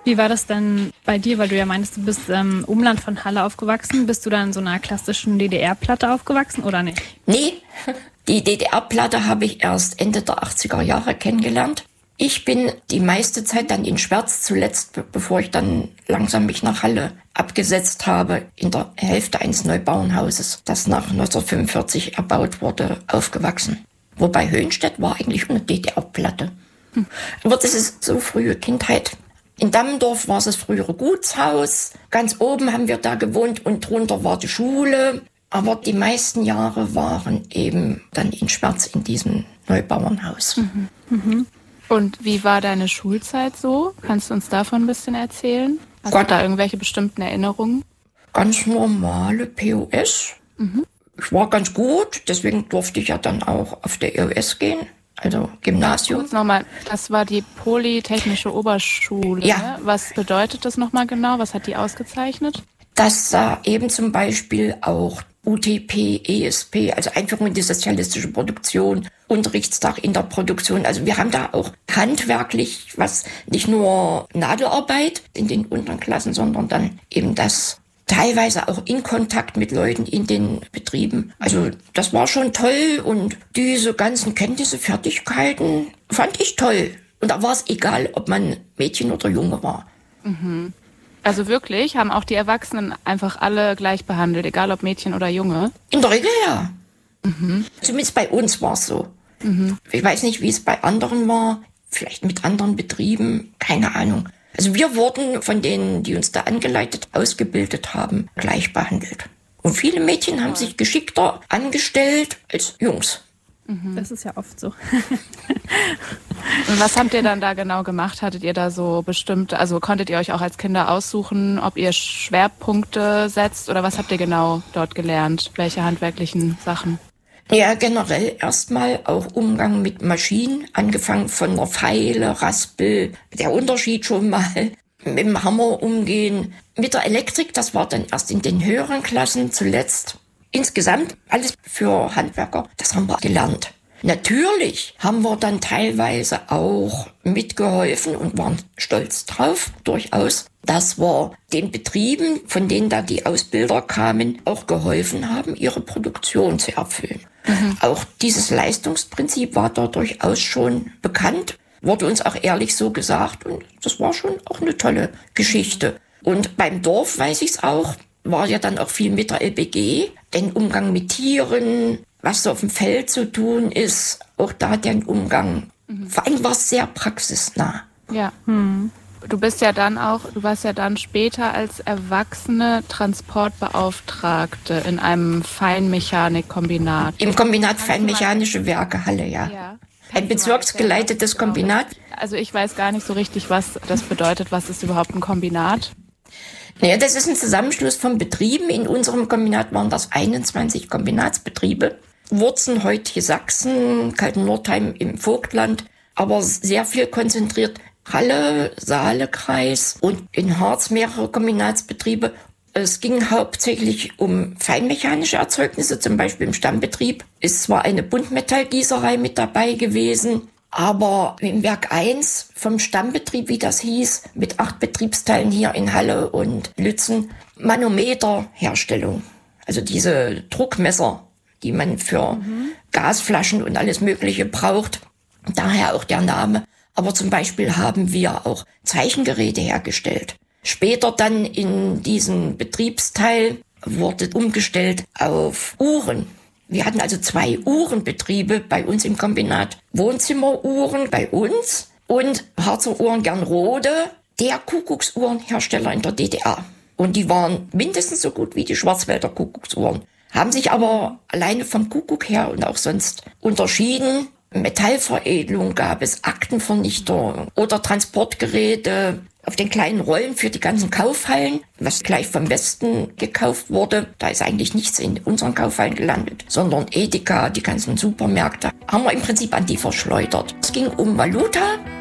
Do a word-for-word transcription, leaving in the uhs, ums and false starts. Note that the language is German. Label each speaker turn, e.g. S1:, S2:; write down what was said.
S1: Wie war das denn bei dir, weil du ja meinst, du bist im Umland von Halle aufgewachsen. Bist du da in so einer klassischen D D R-Platte aufgewachsen oder nicht?
S2: Nee, die D D R-Platte habe ich erst Ende der achtziger Jahre kennengelernt. Ich bin die meiste Zeit dann in Schwerz zuletzt, bevor ich dann langsam mich nach Halle abgesetzt habe, in der Hälfte eines Neubauernhauses, das nach neunzehnhundertfünfundvierzig erbaut wurde, aufgewachsen. Wobei Höhenstedt war eigentlich eine D D R-Platte. Hm. Aber das ist so frühe Kindheit. In Dammendorf war es das frühere Gutshaus. Ganz oben haben wir da gewohnt und drunter war die Schule. Aber die meisten Jahre waren eben dann in Schwerz in diesem Neubauernhaus.
S1: Mhm. Mhm.
S3: Und wie war deine Schulzeit so? Kannst du uns davon ein bisschen erzählen? Hast Gott. du da irgendwelche bestimmten Erinnerungen?
S2: Ganz normale P O S. Mhm. Ich war ganz gut, deswegen durfte ich ja dann auch auf der E O S gehen, also Gymnasium.
S3: Kurz nochmal, das war die Polytechnische Oberschule.
S2: Ja.
S3: Was bedeutet das nochmal genau? Was hat die ausgezeichnet?
S2: Das sah eben zum Beispiel auch U T P, E S P, also Einführung in die sozialistische Produktion, Unterrichtstag in der Produktion. Also wir haben da auch handwerklich was, nicht nur Nadelarbeit in den unteren Klassen, sondern dann eben das teilweise auch in Kontakt mit Leuten in den Betrieben. Also das war schon toll und diese ganzen Kenntnisse, Fertigkeiten fand ich toll. Und da war es egal, ob man Mädchen oder Junge war.
S3: Mhm. Also wirklich, haben auch die Erwachsenen einfach alle gleich behandelt, egal ob Mädchen oder Junge?
S2: In der Regel ja. Mhm. Zumindest bei uns war es so. Mhm. Ich weiß nicht, wie es bei anderen war, vielleicht mit anderen Betrieben, keine Ahnung. Also wir wurden von denen, die uns da angeleitet, ausgebildet haben, gleich behandelt. Und viele Mädchen haben sich geschickter angestellt als Jungs.
S1: Das ist ja oft so.
S3: Und was habt ihr dann da genau gemacht? Hattet ihr da so bestimmte, also konntet ihr euch auch als Kinder aussuchen, ob ihr Schwerpunkte setzt oder was habt ihr genau dort gelernt? Welche handwerklichen Sachen?
S2: Ja, generell erstmal auch Umgang mit Maschinen, angefangen von der Feile, Raspel, der Unterschied schon mal, mit dem Hammer umgehen. Mit der Elektrik, das war dann erst in den höheren Klassen zuletzt. Insgesamt alles für Handwerker, das haben wir gelernt. Natürlich haben wir dann teilweise auch mitgeholfen und waren stolz drauf, durchaus, dass wir den Betrieben, von denen da die Ausbilder kamen, auch geholfen haben, ihre Produktion zu erfüllen. Mhm. Auch dieses Leistungsprinzip war da durchaus schon bekannt, wurde uns auch ehrlich so gesagt und das war schon auch eine tolle Geschichte. Und beim Dorf weiß ich es auch, war ja dann auch viel mit der L B G, den Umgang mit Tieren, was so auf dem Feld zu tun ist, auch da den Umgang. Mhm. Vor allem war es sehr praxisnah.
S3: Ja. Hm. Du bist ja dann auch, du warst ja dann später als erwachsene Transportbeauftragte in einem Feinmechanikkombinat.
S2: Im Kombinat Feinmechanische Werke Halle, ja. ja. Ein bezirksgeleitetes Kombinat.
S3: Also ich weiß gar nicht so richtig, was das bedeutet. Was ist überhaupt ein Kombinat?
S2: Naja, das ist ein Zusammenschluss von Betrieben. In unserem Kombinat waren das einundzwanzig Kombinatsbetriebe. Wurzen, heute Sachsen, Kalten-Nordheim im Vogtland, aber sehr viel konzentriert Halle, Saale-Kreis und in Harz mehrere Kombinatsbetriebe. Es ging hauptsächlich um feinmechanische Erzeugnisse, zum Beispiel im Stammbetrieb. Ist zwar eine Buntmetallgießerei mit dabei gewesen, aber im Werk eins vom Stammbetrieb, wie das hieß, mit acht Betriebsteilen hier in Halle und Lützen, Manometerherstellung. Also diese Druckmesser, die man für mhm. Gasflaschen und alles Mögliche braucht. Daher auch der Name. Aber zum Beispiel haben wir auch Zeichengeräte hergestellt. Später dann in diesem Betriebsteil wurde umgestellt auf Uhren. Wir hatten also zwei Uhrenbetriebe bei uns im Kombinat. Wohnzimmeruhren bei uns und Harzer Uhren Gernrode, der Kuckucksuhrenhersteller in der D D R. Und die waren mindestens so gut wie die Schwarzwälder Kuckucksuhren. Haben sich aber alleine vom Kuckuck her und auch sonst unterschieden. Metallveredelung gab es, Aktenvernichter oder Transportgeräte auf den kleinen Rollen für die ganzen Kaufhallen, was gleich vom Westen gekauft wurde. Da ist eigentlich nichts in unseren Kaufhallen gelandet, sondern Edeka, die ganzen Supermärkte, haben wir im Prinzip an die verschleudert. Es ging um Valuta